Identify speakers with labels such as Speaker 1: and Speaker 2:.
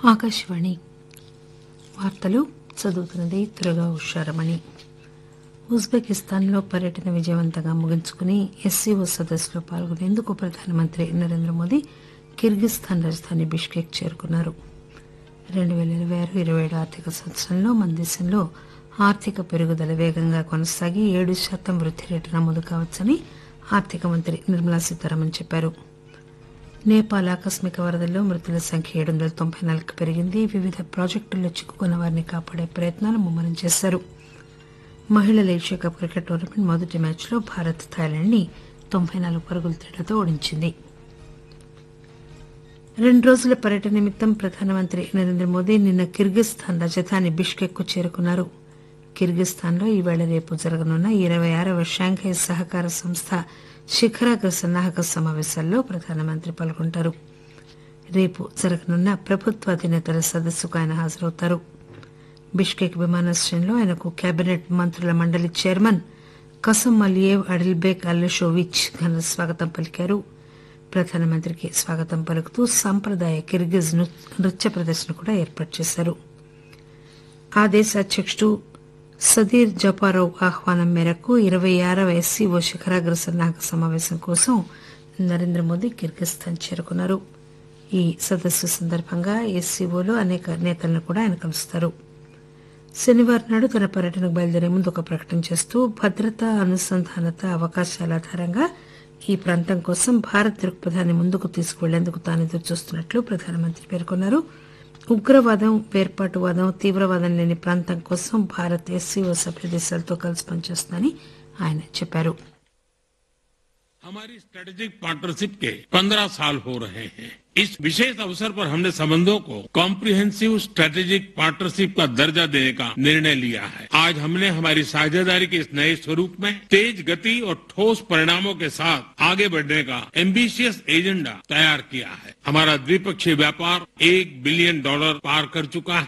Speaker 1: ఆకాశవాణి వార్తలు చదువుతున్నది త్వరగా ఉషారమణి. ఉజ్బెకిస్తాన్లో పర్యటన విజయవంతంగా ముగించుకుని ఎస్సీఓ సదస్సులో పాల్గొనేందుకు ప్రధానమంత్రి నరేంద్ర మోదీ కిర్గిస్థాన్ రాజధాని బిష్కెక్ చేరుకున్నారు. 2026-27 ఆర్థిక సంవత్సరంలో మన దేశంలో ఆర్థిక పెరుగుదల వేగంగా కొనసాగి 7% వృద్ధి రేటు నమోదు కావచ్చని ఆర్థిక మంత్రి నిర్మలా సీతారామన్ చెప్పారు. నేపాల్ ఆకస్మిక వరదల్లో మృతుల సంఖ్య 794కు పెరిగింది. వివిధ ప్రాజెక్టుల్లో చిక్కుకున్న వారిని కాపాడే ప్రయత్నాలు ముమ్మరం చేశారు. మహిళల ఏషియా కప్ క్రికెట్ టోర్నమెంట్ మొదటి మ్యాచ్లో భారత్ థాయిలాండ్ ని 94 పరుగుల తేడాతో ఓడించింది. 2 రోజుల పర్యటన నిమిత్తం ప్రధానమంత్రి నరేంద్ర మోదీ నిన్న కిర్గిస్థాన్ రాజధాని బిష్కెక్ కు చేరుకున్నారు. కిర్గిస్థాన్లో ఈవేళ రేపు జరగనున్న 26వ షాంఘై సహకార సంస్థ శిఖరాగ్ర సన్నాహక సమావేశాల్లో ప్రధానమంత్రి పాల్గొంటారు. రేపు జరగనున్న ప్రభుత్వాధినేతల సదస్సుకు ఆయన హాజరవుతారు. బిష్కెక్ విమానాశ్రయంలో ఆయనకు కేబినెట్ మంత్రుల మండలి చైర్మన్ కసమ్ అలియేవ్ అడిల్బేక్ అల్లషోవిచ్ ఘన స్వాగతం పలికారు. ప్రధానమంత్రికి స్వాగతం పలుకుతూ సంప్రదాయ కిర్గిజ్ నృత్య ప్రదర్శన కూడా ఏర్పాటు చేశారు. ఆ దేశ అధ్యకుడు సదీర్ జపారోవ్ ఆహ్వానం మేరకు 26వ ఎస్సీఓ శిఖరాగ్ర సన్నాహక సమావేశం కోసం నరేంద్ర మోదీ కిర్గిస్థాన్ చేరుకున్నారు. ఈ సదస్సు సందర్భంగా ఎస్సీఓలో అనేక నేతలను కూడా ఆయన కలుస్తారు. శనివారం నాడు తన పర్యటనకు బయలుదేరే ముందు ఒక ప్రకటన చేస్తూ భద్రత, అనుసంధానత, అవకాశాల ఆధారంగా ఈ ప్రాంతం కోసం భారత్ దృక్పథాన్ని ముందుకు తీసుకువెళ్లేందుకు తాను ఎదురుచూస్తున్నట్లు ప్రధానమంత్రి పేర్కొన్నారు. ఉగ్రవాదం, వేర్పాటువాదం, తీవ్రవాదం లేని ప్రాంతం కోసం భారత్ ఎస్సీఓ సభ్య దేశాలతో కలిసి పనిచేస్తుందని ఆయన చెప్పారు.
Speaker 2: हमारी स्ट्रेटेजिक पार्टनरशिप के 15 साल हो रहे हैं. इस विशेष अवसर पर हमने संबंधों को कॉम्प्रिहेंसिव स्ट्रेटेजिक पार्टनरशिप का दर्जा देने का निर्णय लिया है. आज हमने हमारी साझेदारी के इस नए स्वरूप में तेज गति और ठोस परिणामों के साथ आगे बढ़ने का एम्बिशियस एजेंडा तैयार किया है. हमारा द्विपक्षीय व्यापार $1 बिलियन पार कर चुका है.